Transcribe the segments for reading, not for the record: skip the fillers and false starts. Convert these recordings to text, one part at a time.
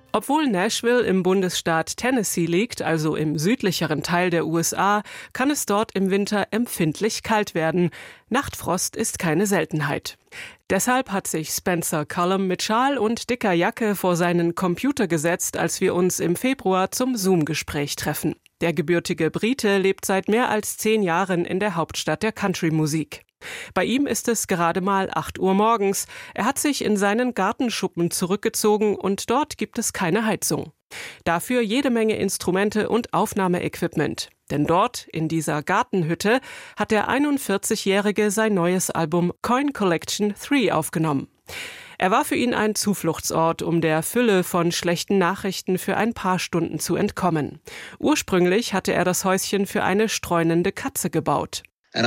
Obwohl Nashville im Bundesstaat Tennessee liegt, also im südlicheren Teil der USA, kann es dort im Winter empfindlich kalt werden. Nachtfrost ist keine Seltenheit. Deshalb hat sich Spencer Cullum mit Schal und dicker Jacke vor seinen Computer gesetzt, als wir uns im Februar zum Zoom-Gespräch treffen. Der gebürtige Brite lebt seit mehr als 10 Jahren in der Hauptstadt der Country-Musik. Bei ihm ist es gerade mal 8 Uhr morgens. Er hat sich in seinen Gartenschuppen zurückgezogen und dort gibt es keine Heizung. Dafür jede Menge Instrumente und Aufnahmeequipment. Denn dort, in dieser Gartenhütte, hat der 41-Jährige sein neues Album Coin Collection 3 aufgenommen. Er war für ihn ein Zufluchtsort, um der Fülle von schlechten Nachrichten für ein paar Stunden zu entkommen. Ursprünglich hatte er das Häuschen für eine streunende Katze gebaut.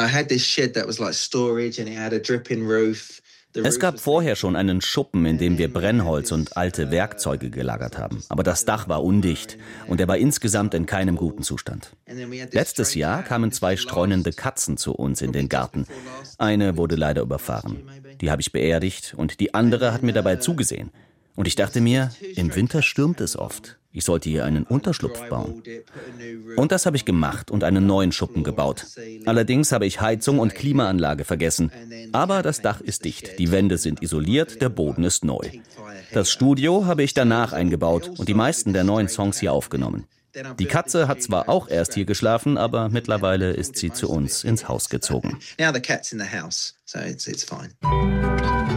Es gab vorher schon einen Schuppen, in dem wir Brennholz und alte Werkzeuge gelagert haben. Aber das Dach war undicht und er war insgesamt in keinem guten Zustand. Letztes Jahr kamen 2 streunende Katzen zu uns in den Garten. Eine wurde leider überfahren. Die habe ich beerdigt und die andere hat mir dabei zugesehen. Und ich dachte mir, im Winter stürmt es oft. Ich sollte hier einen Unterschlupf bauen. Und das habe ich gemacht und einen neuen Schuppen gebaut. Allerdings habe ich Heizung und Klimaanlage vergessen. Aber das Dach ist dicht, die Wände sind isoliert, der Boden ist neu. Das Studio habe ich danach eingebaut und die meisten der neuen Songs hier aufgenommen. Die Katze hat zwar auch erst hier geschlafen, aber mittlerweile ist sie zu uns ins Haus gezogen.